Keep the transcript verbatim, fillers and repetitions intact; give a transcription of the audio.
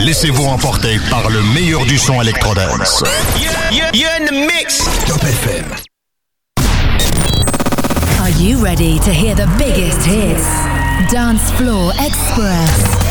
Laissez-vous emporter par le meilleur du son électro-dance. You're, you're in the mix. Top F M. Are you ready to hear the biggest hits? Dance Floor Express.